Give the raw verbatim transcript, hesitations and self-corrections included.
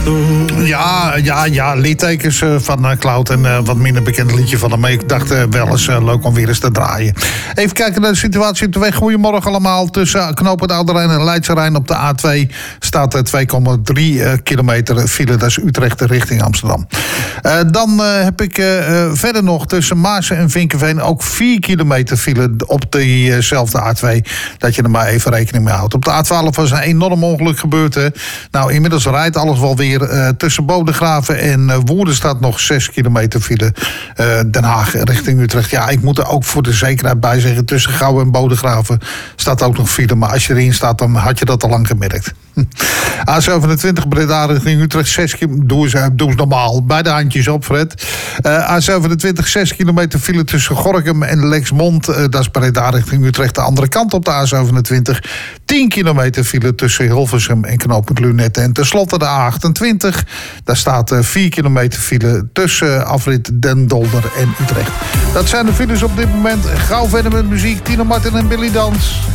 Ja, ja, ja, liedtekens uh, van uh, Cloud en uh, wat minder bekend liedje van hem. Ik dacht uh, wel eens uh, leuk om weer eens te draaien. Even kijken naar de situatie op de weg. Goedemorgen allemaal. Tussen Knooppunt Oude Rijn en Leidse Rijn op de A twee staat uh, twee komma drie uh, kilometer file. Dat is Utrecht richting Amsterdam. Uh, dan uh, heb ik uh, uh, verder nog tussen Maarsen en Vinkenveen ook vier kilometer file op diezelfde uh A twee. Dat je er maar even rekening mee houdt. Op de A twaalf was een enorm ongeluk gebeurd. Hè. Nou, inmiddels rijdt alles wel weer. Uh, tussen Bodegraven en uh, Woerden staat nog zes kilometer file. Uh, Den Haag richting Utrecht. Ja, ik moet er ook voor de zekerheid bij zeggen. Tussen Gouwen en Bodegraven staat ook nog file. Maar als je erin staat, dan had je dat al lang gemerkt. A zevenentwintig Breda richting Utrecht. zes kilometer. Doe eens, doe eens normaal. Beide handjes op, Fred. Uh, A zevenentwintig, zes kilometer file tussen Gorinchem en Lexmond. Uh, dat is Breda richting Utrecht. De andere kant op de A zevenentwintig. tien kilometer file tussen Hilversum en Knooppunt Lunette. En tenslotte de A achtentwintig. Daar staat vier kilometer file tussen afrit Den Dolder en Utrecht. Dat zijn de files op dit moment. Gauw verder met muziek. Tino Martin en Billy Dans.